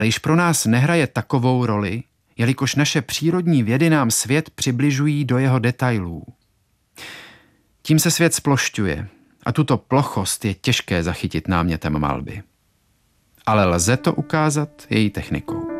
již pro nás nehraje takovou roli, jelikož naše přírodní vědy nám svět přibližují do jeho detailů. Tím se svět splošťuje a tuto plochost je těžké zachytit námětem malby. Ale lze to ukázat její technikou.